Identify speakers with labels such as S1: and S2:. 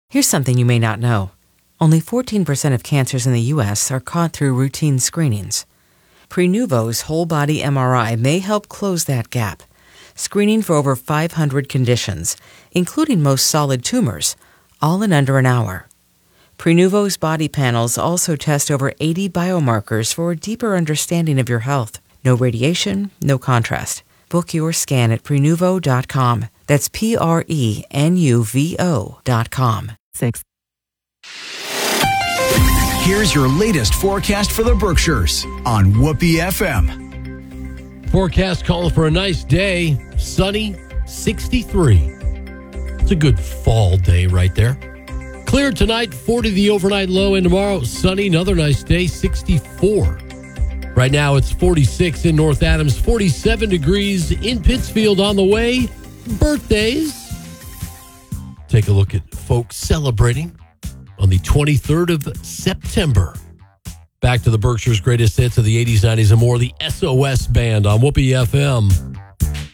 S1: Here's something you may not know. Only 14% of cancers in the U.S. are caught through routine screenings. Prenuvo's whole-body MRI may help close that gap, screening for over 500 conditions, including most solid tumors, all in under an hour. Prenuvo's body panels also test over 80 biomarkers for a deeper understanding of your health. No radiation, no contrast. Book your scan at Prenuvo.com. That's Prenuvo.com.
S2: 6.
S3: Here's your latest forecast for the Berkshires on Whoopee FM.
S4: Forecast calling for a nice day. Sunny, 63. It's a good fall day right there. Clear tonight, 40 the overnight low, and tomorrow, sunny, another nice day, 64. Right now, it's 46 in North Adams, 47 degrees in Pittsfield on the way. Birthdays. Take a look at folks celebrating on the 23rd of September. Back to the Berkshire's greatest hits of the 80s, 90s, and more. The SOS Band on Whoopee FM.